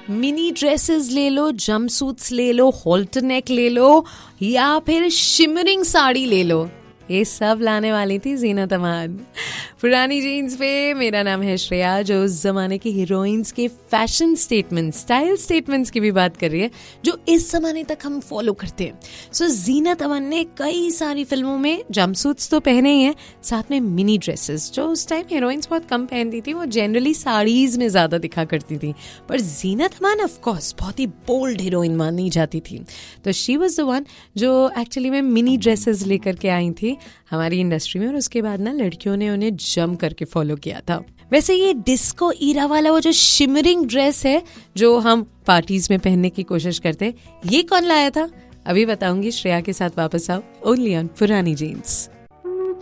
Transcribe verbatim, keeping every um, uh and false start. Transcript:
Mini dresses ले लो, जंपसूट्स ले लो, halter neck ले लो या फिर शिमरिंग साड़ी ले लो, ये सब लाने वाली थी जीनत अमान पुरानी जीन्स पे। मेरा नाम है श्रेया, जो उस जमाने की हीरोइंस के फैशन स्टेटमेंट्स, स्टाइल स्टेटमेंट्स की भी बात कर रही है जो इस जमाने तक हम फॉलो करते हैं। सो so, जीनत अमान ने कई सारी फिल्मों में जंपसूट्स तो पहने ही हैं, साथ में मिनी ड्रेसेस जो उस टाइम हीरोइंस बहुत कम पहनती थी, वो जनरली साड़ीज में ज्यादा दिखा करती थी। पर जीनत अमान ऑफ कोर्स बहुत ही बोल्ड हीरोइन मानी जाती थी, तो शी वाज द वन जो एक्चुअली में मिनी ड्रेसेस लेकर के आई थी हमारी इंडस्ट्री में, और उसके बाद ना लड़कियों ने उन्हें जम करके फॉलो किया था। वैसे ये डिस्को ईरा वाला वो जो शिमरिंग ड्रेस है जो हम पार्टीज में पहनने की कोशिश करते, ये कौन लाया था अभी बताऊंगी। श्रेया के साथ वापस आओ ओनली ऑन पुरानी जीन्स।